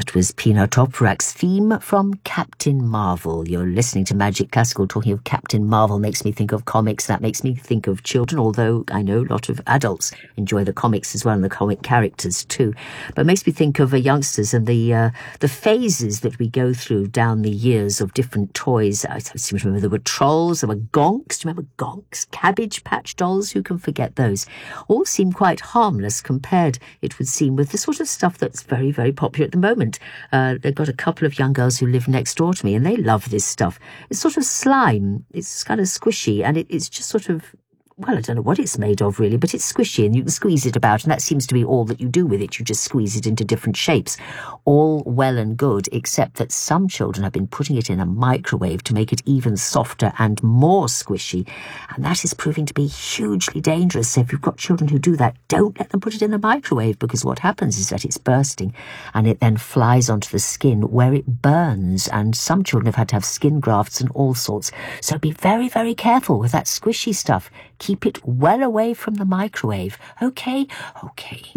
That was Pino Toprak's theme from Captain Marvel. You're listening to Magic Classical. Talking of Captain Marvel makes me think of comics. That makes me think of children, although I know a lot of adults enjoy the comics as well and the comic characters too. But it makes me think of youngsters and the phases that we go through down the years of different toys. I seem to remember there were trolls, there were gonks. Do you remember gonks? Cabbage Patch dolls. Who can forget those? All seem quite harmless compared, it would seem, with the sort of stuff that's very, very popular at the moment. They've got a couple of young girls who live next door to me and they love this stuff. It's sort of slime. It's kind of squishy and it's just sort of, well, I don't know what it's made of really, but it's squishy and you can squeeze it about and that seems to be all that you do with it. You just squeeze it into different shapes. All well and good, except that some children have been putting it in a microwave to make it even softer and more squishy. And that is proving to be hugely dangerous. So if you've got children who do that, don't let them put it in the microwave because what happens is that it's bursting and it then flies onto the skin where it burns. And some children have had to have skin grafts and all sorts. So be very, very careful with that squishy stuff. Keep it well away from the microwave. Okay? Okay.